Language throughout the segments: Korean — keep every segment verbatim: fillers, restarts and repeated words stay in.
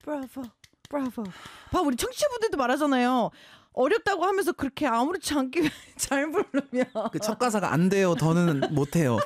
브라보, 브라보. 봐, 우리 청취자분들도 말하잖아요. 어렵다고 하면서 그렇게 아무렇지 않게 잘 부르면 그 첫 가사가 안 돼요. 더는 못 해요.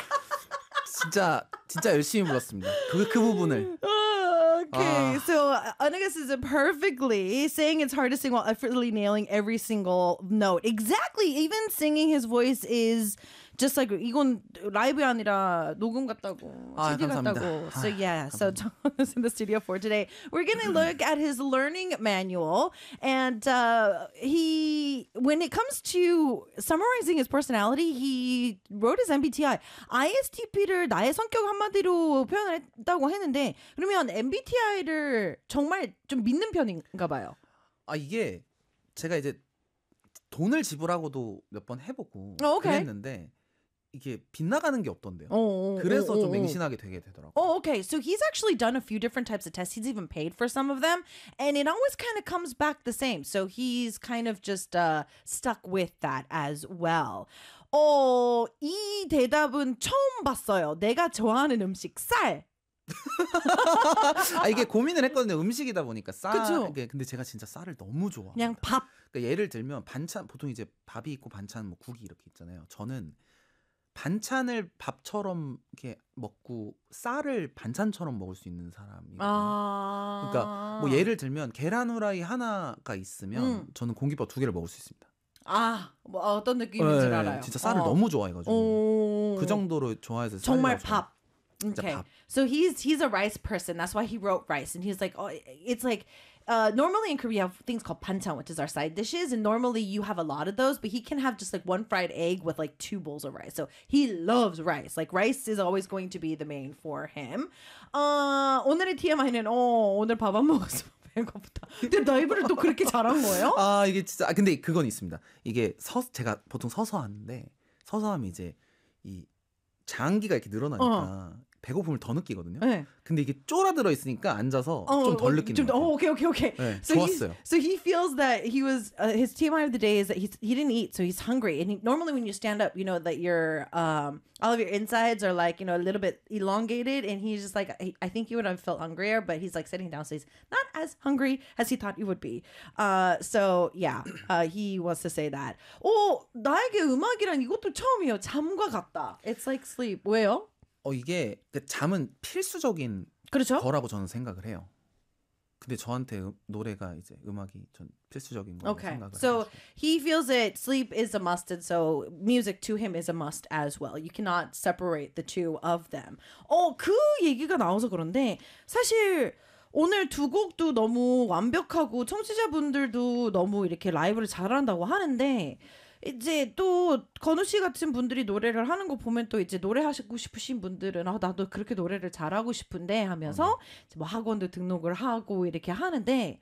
진짜 진짜 열심히 불렀습니다. 그 그 부분을. Okay, Ah. so Anaga says it perfectly, saying it's hard to sing while effortlessly nailing every single note. Exactly. Even singing his voice is just like 이건 라이브가 아니라 녹음 같다고, 아, 씨디 감사합니다. 같다고. So 아, yeah, so Tom is in the studio for today. We're gonna look at his learning manual, and uh, he, when it comes to summarizing his personality, he wrote his M B T I. 아이에스티피를 나의 성격 한마디로 표현을 했다고 했는데, 그러면 엠비티아이를 정말 좀 믿는 편인가 봐요. 아 이게 제가 이제 돈을 지불하고도 몇 번 해보고 어, 오케이. 그랬는데 이게 빗나가는 게 없던데요. 어, 어, 그래서 어, 좀 어. 맹신하게 되게 되더라고요. Oh, okay. So he's actually done a few different types of tests. He's even paid for some of them, and it always kind of comes back the same. So he's kind of just uh, stuck with that as well. 어, 이 대답은 처음 봤어요. 내가 좋아하는 음식 쌀. 아 이게 고민을 했거든요. 음식이다 보니까 쌀. 그쵸? 이게 근데 제가 진짜 쌀을 너무 좋아합니다. 그냥 밥. 그러니까 예를 들면 반찬 보통 이제 밥이 있고 반찬 뭐 국이 이렇게 있잖아요. 저는 반찬을 밥처럼 이렇게 먹고 쌀을 반찬처럼 먹을 수 있는 사람이거든요. 아. 그러니까 뭐 예를 들면 계란 후라이 하나가 있으면 음. 저는 공깃밥 두 개를 먹을 수 있습니다. 아, 뭐 어떤 느낌인지 네, 알아요. 진짜 쌀을 어. 너무 좋아해가지고 오. 그 정도로 좋아해서 정말 쌀이라고 밥. 진짜 Okay. 밥. So he's he's a rice person. That's why he wrote rice. And he's like, oh, it's like uh, normally in Korea, we have things called banchan, which is our side dishes, and normally you have a lot of those. But he can have just like one fried egg with like two bowls of rice. So he loves rice. Like rice is always going to be the main for him. 어, 오늘의 티엠아이는 어 오늘 밥 안 먹었어. 배고프다. 근데 라이브를 또 그렇게 잘한 거예요? 아 이게 진짜 아, 근데 그건 있습니다. 이게 서 제가 보통 서서 하는데 서서 하면 이제 이 장기가 이렇게 늘어나니까 배고픔을 더 느끼거든요. 네. 근데 이게 쫄아들어 있으니까 앉아서 어, 좀 덜 어, 느끼는 좀, 것 같아요. oh, okay, okay, okay. 네, so 좋았어요. He's, so he feels that he was uh, his T M I of the day is that he's he didn't eat, so he's hungry. And he, normally when you stand up, you know that your um all of your insides are like you know a little bit elongated, and he's just like I, I think he would have felt hungrier, but he's like sitting down, so he's not as hungry as he thought he would be. Uh, so yeah, uh, he wants to say that. 오 나에게 음악이란 이것도 처음이에요. 잠과 같다. It's like sleep. 왜요? 어 이게 그 잠은 필수적인 그렇죠? 거라고 저는 생각을 해요. 근데 저한테 음, 노래가 이제 음악이 전 필수적인 거라고 Okay. 생각을 So 해요. he feels that sleep is a must, and so music to him is a must as well. You cannot separate the two of them. 어, 그 얘기가 나와서 그런데 사실 오늘 두 곡도 너무 완벽하고 청취자분들도 너무 이렇게 라이브를 잘한다고 하는데 이제 또 건우 씨 같은 분들이 노래를 하는 거 보면 또 이제 노래하시고 싶으신 분들은 아, 나도 그렇게 노래를 잘하고 싶은데 하면서 이제 뭐 학원도 등록을 하고 이렇게 하는데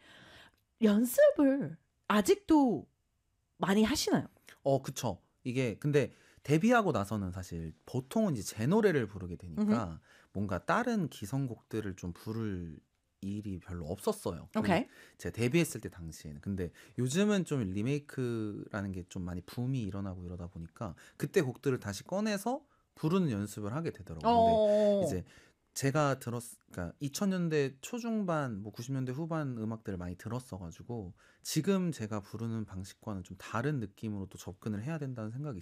연습을 아직도 많이 하시나요? 어 그쵸. 이게 근데 데뷔하고 나서는 사실 보통은 이제 제 노래를 부르게 되니까 뭔가 다른 기성곡들을 좀 부를 일이 별로 없었어요. 그 오케이. 제가 데뷔했을 때 당시에는. 근데 요즘은 좀 리메이크라는 게 좀 많이 붐이 일어나고 이러다 보니까 그때 곡들을 다시 꺼내서 부르는 연습을 하게 되더라고요. 어. 근데 이제 제가 들었, 그러니까 이천 년대 초중반, 뭐 구십 년대 후반 음악들을 많이 들었어가지고 지금 제가 부르는 방식과는 좀 다른 느낌으로 또 접근을 해야 된다는 생각이